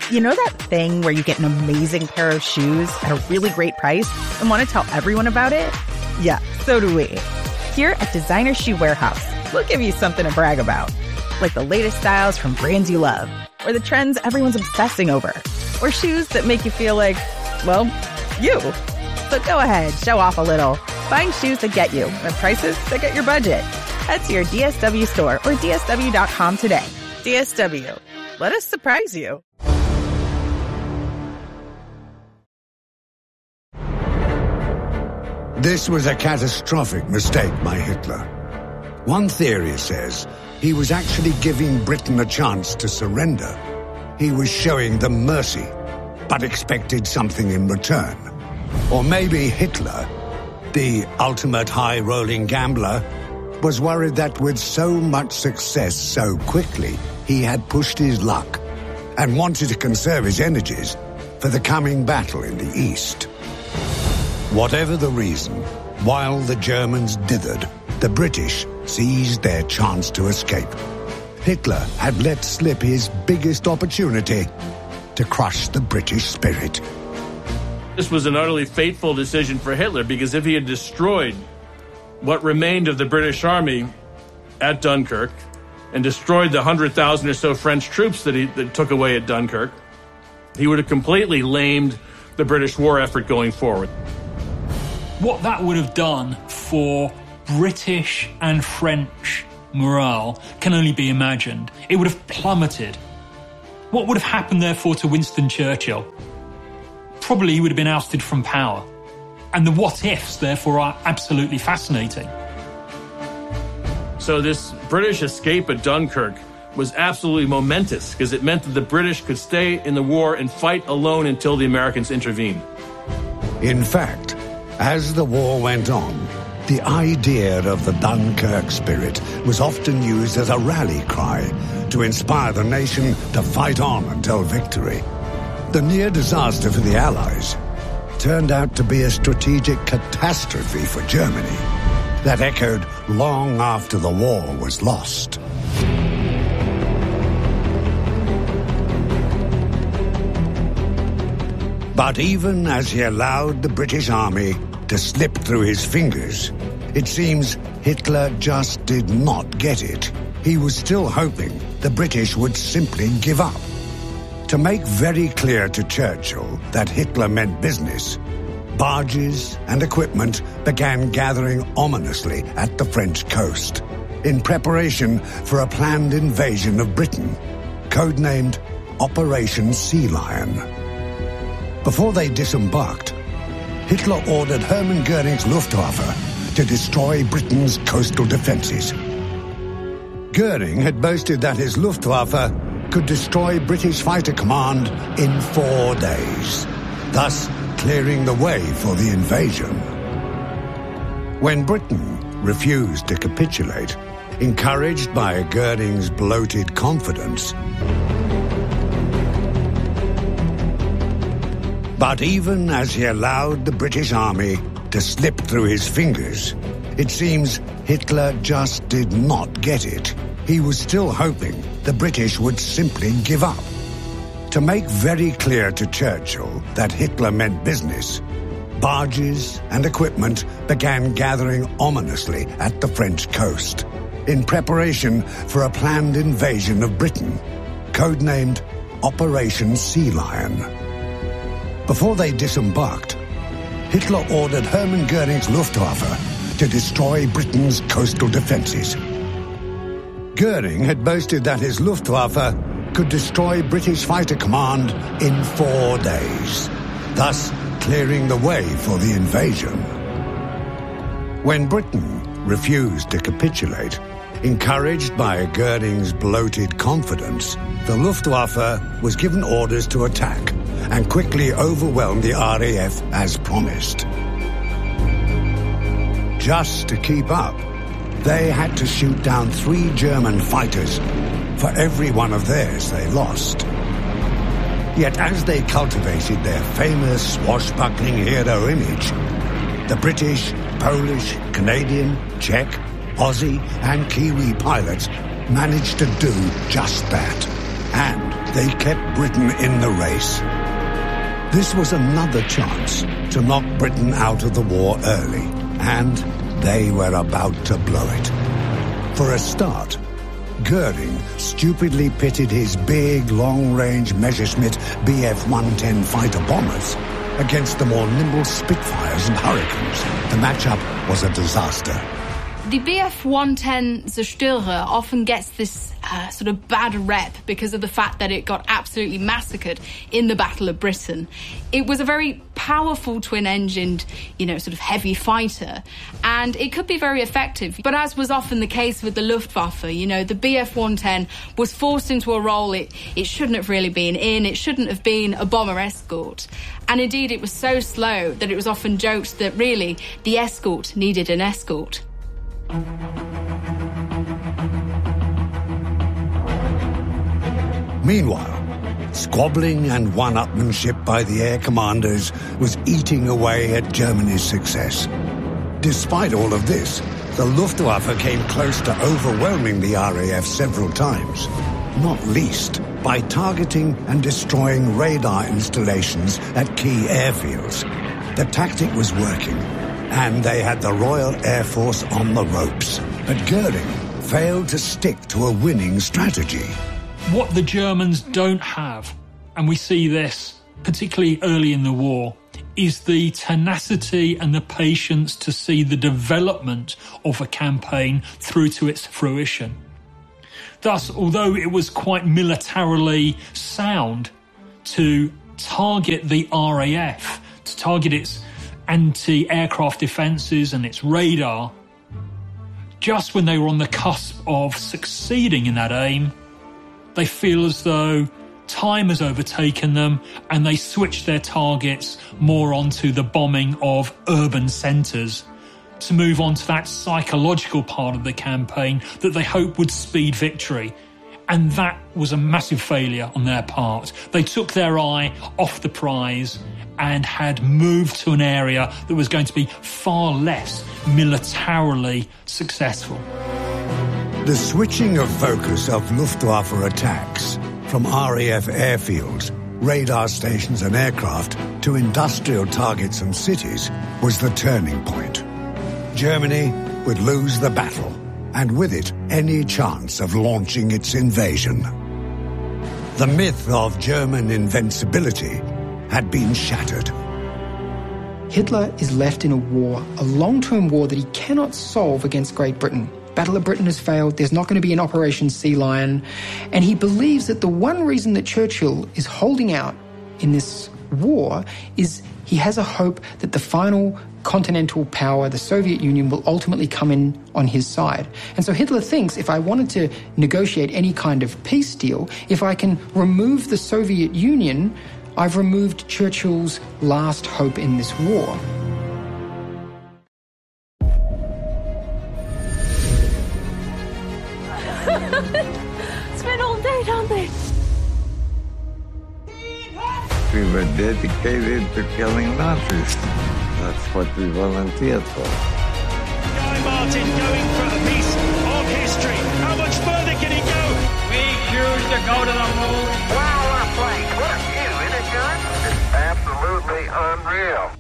You know that thing where you get an amazing pair of shoes at a really great price and want to tell everyone about it? Yeah, so do we. Here at Designer Shoe Warehouse, we'll give you something to brag about, like the latest styles from brands you love, or the trends everyone's obsessing over, or shoes that make you feel like, well, you. So go ahead, show off a little. Find shoes that get you at prices that get your budget. Head to your DSW store or DSW.com today. DSW. Let us surprise you. This was a catastrophic mistake by Hitler. One theory says he was actually giving Britain a chance to surrender. He was showing them mercy, but expected something in return. Or maybe Hitler, the ultimate high-rolling gambler, was worried that with so much success so quickly, he had pushed his luck and wanted to conserve his energies for the coming battle in the East. Whatever the reason, while the Germans dithered, the British seized their chance to escape. Hitler had let slip his biggest opportunity to crush the British spirit. This was an utterly fateful decision for Hitler, because if he had destroyed what remained of the British army at Dunkirk and destroyed the 100,000 or so French troops that took away at Dunkirk, he would have completely lamed the British war effort going forward. What that would have done for British and French morale can only be imagined. It would have plummeted. What would have happened, therefore, to Winston Churchill? Probably he would have been ousted from power. And the what-ifs, therefore, are absolutely fascinating. So this British escape at Dunkirk was absolutely momentous, because it meant that the British could stay in the war and fight alone until the Americans intervened. In fact, as the war went on, the idea of the Dunkirk spirit was often used as a rally cry to inspire the nation to fight on until victory. The near disaster for the Allies turned out to be a strategic catastrophe for Germany that echoed long after the war was lost. But even as he allowed the British army to slip through his fingers, it seems Hitler just did not get it. He was still hoping the British would simply give up. To make very clear to Churchill that Hitler meant business, barges and equipment began gathering ominously at the French coast in preparation for a planned invasion of Britain, codenamed Operation Sea Lion. Before they disembarked, Hitler ordered Hermann Göring's Luftwaffe to destroy Britain's coastal defenses. Göring had boasted that his Luftwaffe could destroy British fighter command in 4 days, thus clearing the way for the invasion. When Britain refused to capitulate, encouraged by Göring's bloated confidence, but even as he allowed the British army to slip through his fingers, it seems Hitler just did not get it. He was still hoping the British would simply give up. To make very clear to Churchill that Hitler meant business, barges and equipment began gathering ominously at the French coast in preparation for a planned invasion of Britain, codenamed Operation Sea Lion. Before they disembarked, Hitler ordered Hermann Göring's Luftwaffe to destroy Britain's coastal defenses. Göring had boasted that his Luftwaffe could destroy British fighter command in 4 days, thus clearing the way for the invasion. When Britain refused to capitulate, encouraged by Göring's bloated confidence, the Luftwaffe was given orders to attack and quickly overwhelmed the RAF as promised. Just to keep up, they had to shoot down 3 German fighters for every one of theirs they lost. Yet as they cultivated their famous swashbuckling hero image, the British, Polish, Canadian, Czech, Aussie and Kiwi pilots managed to do just that. And they kept Britain in the race. This was another chance to knock Britain out of the war early, and they were about to blow it. For a start, Goering stupidly pitted his big, long-range Messerschmitt Bf-110 fighter bombers against the more nimble Spitfires and Hurricanes. The matchup was a disaster. The Bf-110 Zerstörer often gets this sort of bad rep because of the fact that it got absolutely massacred in the Battle of Britain. It was a very powerful twin-engined, sort of heavy fighter, and it could be very effective. But as was often the case with the Luftwaffe, the Bf-110 was forced into a role it shouldn't have really been in. It shouldn't have been a bomber escort. And indeed, it was so slow that it was often joked that really the escort needed an escort. Meanwhile, squabbling and one-upmanship by the air commanders was eating away at Germany's success. Despite all of this, the Luftwaffe came close to overwhelming the RAF several times, not least by targeting and destroying radar installations at key airfields. The tactic was working, and they had the Royal Air Force on the ropes. But Goering failed to stick to a winning strategy. What the Germans don't have, and we see this particularly early in the war, is the tenacity and the patience to see the development of a campaign through to its fruition. Thus, although it was quite militarily sound to target the RAF, to target its anti-aircraft defences and its radar, just when they were on the cusp of succeeding in that aim, they feel as though time has overtaken them and they switch their targets more onto the bombing of urban centres to move on to that psychological part of the campaign that they hope would speed victory. And that was a massive failure on their part. They took their eye off the prize and had moved to an area that was going to be far less militarily successful. The switching of focus of Luftwaffe attacks from RAF airfields, radar stations and aircraft to industrial targets and cities was the turning point. Germany would lose the battle, and with it, any chance of launching its invasion. The myth of German invincibility had been shattered. Hitler is left in a war, a long-term war that he cannot solve against Great Britain. Battle of Britain has failed, there's not going to be an Operation Sea Lion, and he believes that the one reason that Churchill is holding out in this war is he has a hope that the final continental power, the Soviet Union, will ultimately come in on his side. And so Hitler thinks, if I wanted to negotiate any kind of peace deal, if I can remove the Soviet Union, I've removed Churchill's last hope in this war. It's been all day, don't they? We were dedicated to killing Nazis. That's what we volunteered for. Guy Martin going for a piece of history. How much further can he go? We choose to go to the moon. Wow, what a flight. What a view, isn't it, John? It's absolutely unreal.